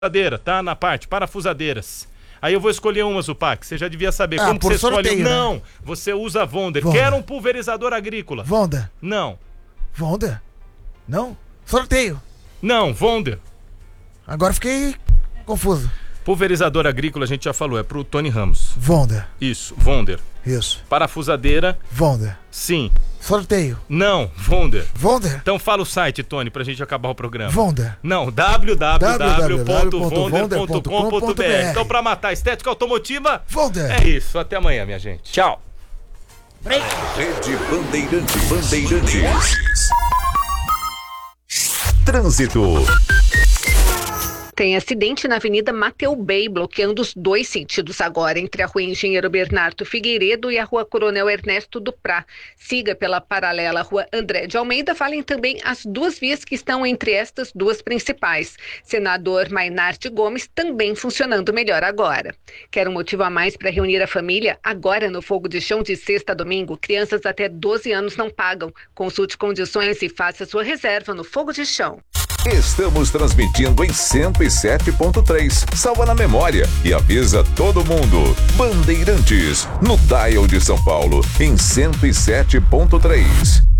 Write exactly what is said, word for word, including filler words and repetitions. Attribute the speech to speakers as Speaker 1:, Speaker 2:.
Speaker 1: parafusadeira, tá? Na parte, parafusadeiras. Aí eu vou escolher uma, Zupac. Você já devia saber.
Speaker 2: Ah,
Speaker 1: Como que você
Speaker 2: sorteio,
Speaker 1: escolhe?
Speaker 2: né?
Speaker 1: Não, você usa Vonder.
Speaker 2: Vonder.
Speaker 1: Quero um pulverizador agrícola.
Speaker 2: Vonder.
Speaker 1: Não.
Speaker 2: Vonder? Não? Sorteio.
Speaker 1: Não, Vonder.
Speaker 2: Agora fiquei confuso.
Speaker 1: Pulverizador agrícola, a gente já falou, é pro Tony Ramos.
Speaker 2: Vonder.
Speaker 1: Isso, Vonder.
Speaker 2: Isso.
Speaker 1: Parafusadeira.
Speaker 2: Vonder.
Speaker 1: Sim.
Speaker 2: Sorteio.
Speaker 1: Não, Vonder.
Speaker 2: Vonder?
Speaker 1: Então fala o site, Tony, pra gente acabar o programa.
Speaker 2: Vonder.
Speaker 1: Não, w w w ponto vonder ponto com ponto b r. Então, pra matar a estética automotiva,
Speaker 2: Vonder.
Speaker 1: é isso. Até amanhã, minha gente. Tchau.
Speaker 3: Rede Bandeirantes. Bandeirantes. Trânsito.
Speaker 4: Tem acidente na Avenida Mateu Bey, bloqueando os dois sentidos agora, entre a Rua Engenheiro Bernardo Figueiredo e a Rua Coronel Ernesto Duprá. Siga pela paralela Rua André de Almeida, falem também as duas vias que estão entre estas duas principais. Senador Mainarte Gomes também funcionando melhor agora. Quer um motivo a mais para reunir a família? Agora no Fogo de Chão de sexta a domingo, crianças até doze anos não pagam. Consulte condições e faça sua reserva no Fogo de Chão.
Speaker 3: Estamos transmitindo em cento e sete ponto três. Salva na memória e avisa todo mundo. Bandeirantes, no dial de São Paulo, em cento e sete ponto três.